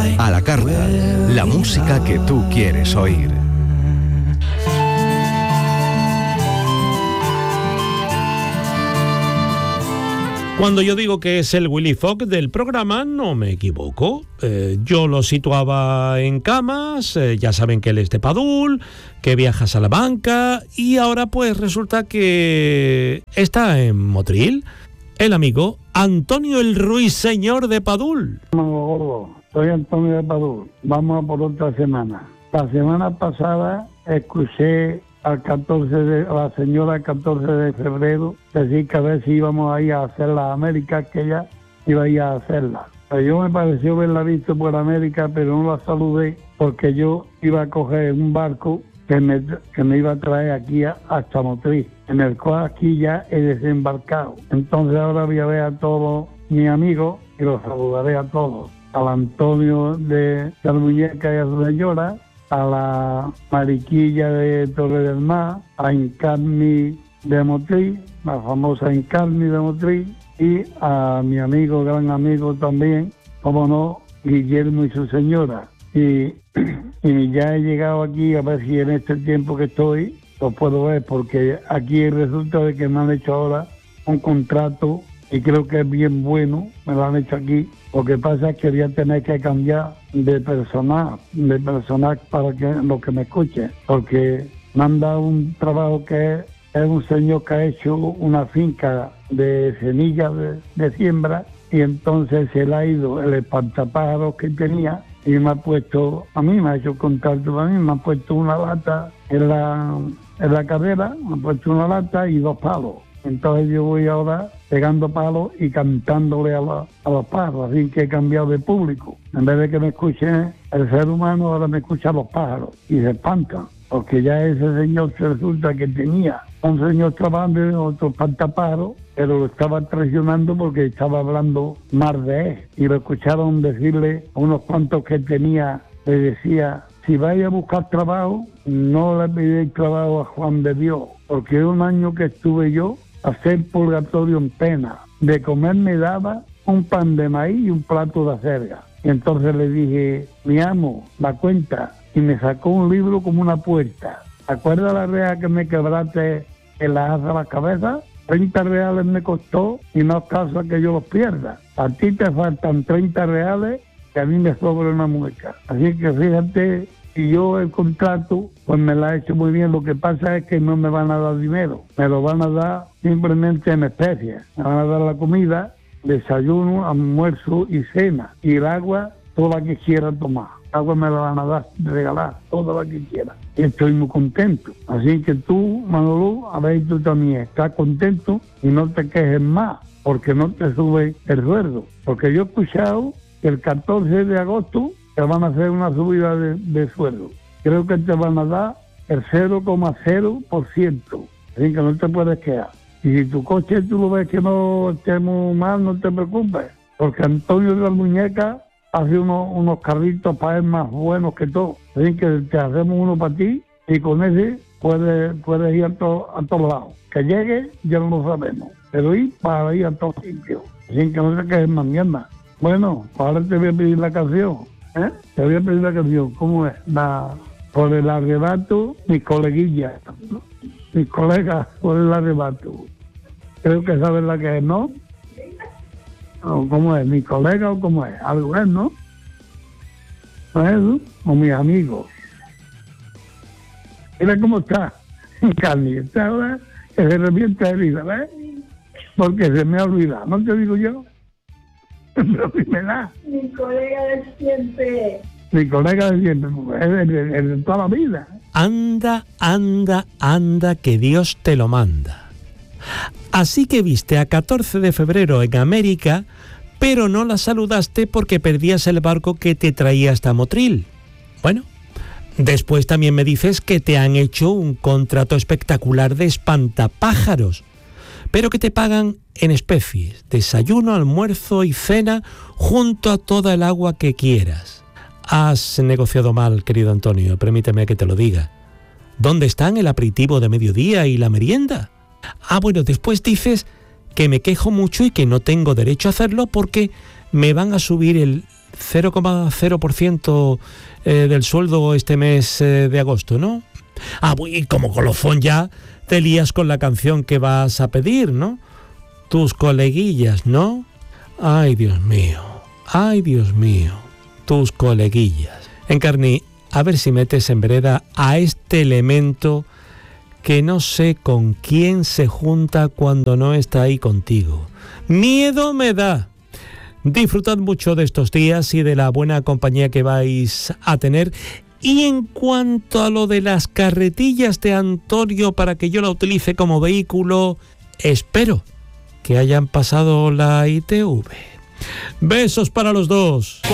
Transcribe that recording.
A la carta, la música que tú quieres oír. Cuando yo digo que es el Willy Fogg del programa, no me equivoco. Yo lo situaba en camas, ya saben que él es de Padul, que viaja a Salamanca, y ahora pues resulta que está en Motril. El amigo Antonio el Ruiseñor de Padul. Gordo, soy Antonio de Padul. Vamos a por otra semana. La semana pasada escuché a la señora 14 de febrero decir que a ver si íbamos a ir a hacer las Américas, que ella iba a ir a hacerlas. Pero yo me pareció verla visto por América, pero no la saludé porque yo iba a coger un barco que me iba a traer aquí hasta Motril, en el cual aquí ya he desembarcado. Entonces ahora voy a ver a todos mis amigos y los saludaré a todos. Al Antonio de la Muñeca y a su señora, a la Mariquilla de Torre del Mar, a Encarni de Motril, la famosa Encarni de Motril, y a mi amigo, gran amigo también, como no, Guillermo y su señora. Y ya he llegado aquí a ver si en este tiempo que estoy lo puedo ver, porque aquí resulta de que me han hecho ahora un contrato y creo que es bien bueno, me lo han hecho aquí. Lo que pasa es que voy a tener que cambiar de personal para que los que me escuchen, porque me han dado un trabajo que es un señor que ha hecho una finca de semillas de siembra, y entonces se le ha ido el espantapájaros que tenía y me ha hecho contrato para mí, me ha puesto una lata en la cadera, me ha puesto una lata y 2 palos. Entonces yo voy ahora pegando palos y cantándole a los pájaros, así que he cambiado de público. En vez de que me escuchen el ser humano, ahora me escuchan los pájaros y se espantan, porque ya ese señor se resulta que tenía un señor trabajando en otro espantapájaros, pero lo estaba traicionando porque estaba hablando mal de él. Y lo escucharon decirle a unos cuantos que tenía, le decía: si vais a buscar trabajo, no le pidáis trabajo a Juan de Dios, porque un año que estuve yo a hacer purgatorio en pena. De comer me daba un pan de maíz y un plato de acelga. Y entonces le dije: mi amo, la cuenta. Y me sacó un libro como una puerta. ¿Acuerdas la real que me quebraste en la asa de la cabeza? 30 reales me costó y no es caso que yo los pierda. A ti te faltan 30 reales que a mí me sobra una mueca. Así que fíjate, y yo el contrato pues me la he hecho muy bien. Lo que pasa es que no me van a dar dinero, me lo van a dar simplemente en especies. Me van a dar la comida, desayuno, almuerzo y cena, y el agua toda la que quiera tomar. Agua me la van a dar, regalar, toda la que quiera. Y estoy muy contento. Así que tú, Manolo, a ver, tú también estás contento y no te quejes más, porque no te sube el sueldo. Porque yo he escuchado que el 14 de agosto te van a hacer una subida de sueldo. Creo que te van a dar el 0,0%. Así que no te puedes quedar. Y si tu coche tú lo ves que no estemos mal, no te preocupes. Porque Antonio de la Muñeca hace unos carritos para él más buenos que todo. Así que te hacemos uno para ti y con ese puedes ir a todos lados. Que llegue ya no lo sabemos, pero ir para ir a todos sitios. Así que no te quejes más mierda. Bueno, ahora te voy a pedir la canción. Te voy a pedir la canción. ¿Cómo es? Por el arrebato, mis coleguillas, mis colegas por el arrebato. Creo que sabes la que es, ¿no? ¿O cómo es? ¿Mi colega o cómo es? Algo es, ¿no? ¿No es eso? O mis amigos. Mira cómo está, Carly. Está ahora que se revienta de vida, ¿ves? Porque se me ha olvidado. ¿No te digo yo? Pero si me da. Mi colega de siempre. Mi colega de siempre, es de toda la vida. Anda, anda, anda, que Dios te lo manda. Así que viste a 14 de febrero en América, pero no la saludaste porque perdías el barco que te traía hasta Motril. Bueno, después también me dices que te han hecho un contrato espectacular de espantapájaros, pero que te pagan en especies, desayuno, almuerzo y cena, junto a toda el agua que quieras. Has negociado mal, querido Antonio, permíteme que te lo diga. ¿Dónde están el aperitivo de mediodía y la merienda? Bueno, después dices que me quejo mucho y que no tengo derecho a hacerlo porque me van a subir el 0,0% del sueldo este mes de agosto, ¿no? Y como colofón ya te lías con la canción que vas a pedir, ¿no? Tus coleguillas, ¿no? Ay, Dios mío, tus coleguillas. Encarni, a ver si metes en vereda a este elemento que no sé con quién se junta cuando no está ahí contigo. Miedo me da. Disfrutad mucho de estos días y de la buena compañía que vais a tener. Y en cuanto a lo de las carretillas de Antonio para que yo la utilice como vehículo, espero que hayan pasado la ITV. Besos para los dos.